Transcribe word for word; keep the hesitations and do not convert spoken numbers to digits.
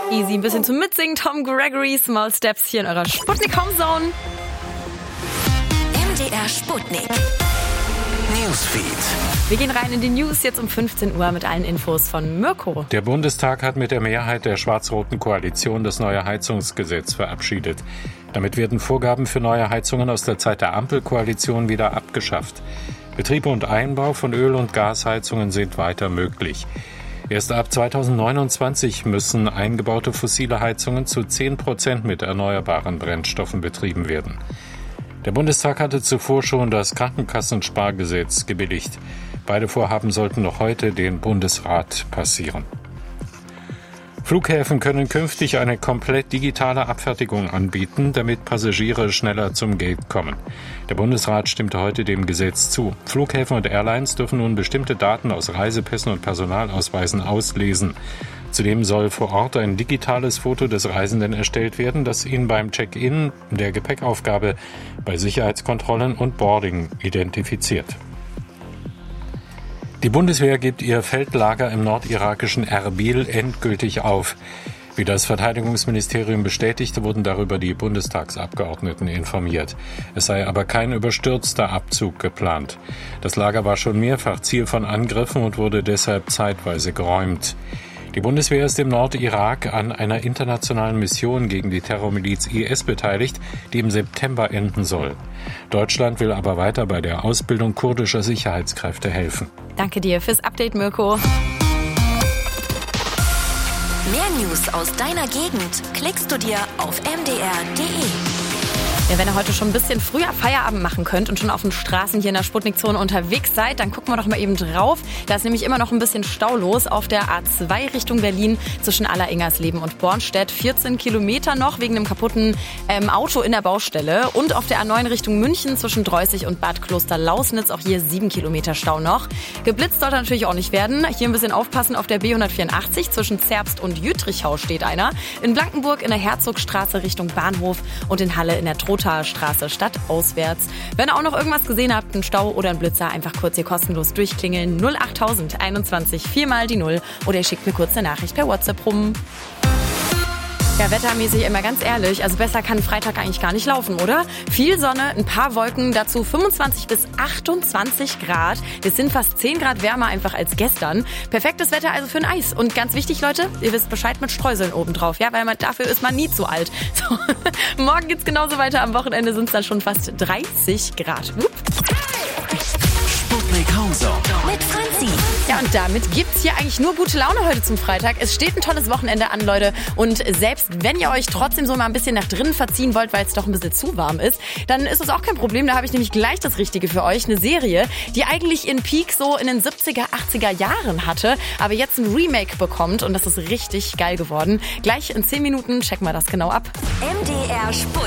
Easy, ein bisschen zum Mitsingen. Tom Gregory, Small Steps hier in eurer Sputnik Home Zone. M D R Sputnik Newsfeed. Wir gehen rein in die News jetzt um fünfzehn Uhr mit allen Infos von Mirko. Der Bundestag hat mit der Mehrheit der schwarz-roten Koalition das neue Heizungsgesetz verabschiedet. Damit werden Vorgaben für neue Heizungen aus der Zeit der Ampelkoalition wieder abgeschafft. Betrieb und Einbau von Öl- und Gasheizungen sind weiter möglich. Erst ab zweitausendneunundzwanzig müssen eingebaute fossile Heizungen zu zehn Prozent mit erneuerbaren Brennstoffen betrieben werden. Der Bundestag hatte zuvor schon das Krankenkassenspargesetz gebilligt. Beide Vorhaben sollten noch heute den Bundesrat passieren. Flughäfen können künftig eine komplett digitale Abfertigung anbieten, damit Passagiere schneller zum Gate kommen. Der Bundesrat stimmte heute dem Gesetz zu. Flughäfen und Airlines dürfen nun bestimmte Daten aus Reisepässen und Personalausweisen auslesen. Zudem soll vor Ort ein digitales Foto des Reisenden erstellt werden, das ihn beim Check-in, der Gepäckaufgabe, bei Sicherheitskontrollen und Boarding identifiziert. Die Bundeswehr gibt ihr Feldlager im nordirakischen Erbil endgültig auf. Wie das Verteidigungsministerium bestätigte, wurden darüber die Bundestagsabgeordneten informiert. Es sei aber kein überstürzter Abzug geplant. Das Lager war schon mehrfach Ziel von Angriffen und wurde deshalb zeitweise geräumt. Die Bundeswehr ist im Nordirak an einer internationalen Mission gegen die Terrormiliz I S beteiligt, die im September enden soll. Deutschland will aber weiter bei der Ausbildung kurdischer Sicherheitskräfte helfen. Danke dir fürs Update, Mirko. Mehr News aus deiner Gegend klickst du dir auf m d r punkt d e. Ja, wenn ihr heute schon ein bisschen früher Feierabend machen könnt und schon auf den Straßen hier in der Sputnik-Zone unterwegs seid, dann gucken wir doch mal eben drauf. Da ist nämlich immer noch ein bisschen Stau los auf der A zwei Richtung Berlin zwischen Aller-Ingersleben und Bornstedt. vierzehn Kilometer noch wegen einem kaputten ähm, Auto in der Baustelle. Und auf der A neun Richtung München zwischen Dreußig und Bad Kloster-Lausnitz auch hier sieben Kilometer Stau noch. Geblitzt sollte natürlich auch nicht werden. Hier ein bisschen aufpassen auf der B hundertvierundachtzig zwischen Zerbst und Jütrichau steht einer. In Blankenburg in der Herzogstraße Richtung Bahnhof und in Halle in der Trotha Straße stadtauswärts. Wenn ihr auch noch irgendwas gesehen habt, einen Stau oder einen Blitzer, einfach kurz hier kostenlos durchklingeln. null achttausend einundzwanzig, viermal die Null oder ihr schickt mir kurz eine Nachricht per WhatsApp rum. Ja, wettermäßig immer ganz ehrlich, also besser kann Freitag eigentlich gar nicht laufen, oder? Viel Sonne, ein paar Wolken, dazu fünfundzwanzig bis achtundzwanzig Grad. Das sind fast zehn Grad wärmer einfach als gestern. Perfektes Wetter also für ein Eis. Und ganz wichtig, Leute, ihr wisst Bescheid mit Streuseln obendrauf, ja, weil man, dafür ist man nie zu alt. So. Morgen geht's genauso weiter, am Wochenende sind es dann schon fast dreißig Grad. Upp. Sputnik Home Zone mit Franzi. Ja, und damit gibt's hier eigentlich nur gute Laune heute zum Freitag. Es steht ein tolles Wochenende an, Leute. Und selbst wenn ihr euch trotzdem so mal ein bisschen nach drinnen verziehen wollt, weil es doch ein bisschen zu warm ist, dann ist es auch kein Problem. Da habe ich nämlich gleich das Richtige für euch. Eine Serie, die eigentlich ihren Peak so in den siebziger, achtziger Jahren hatte, aber jetzt ein Remake bekommt. Und das ist richtig geil geworden. Gleich in zehn Minuten checken wir das genau ab. M D R Sputnik.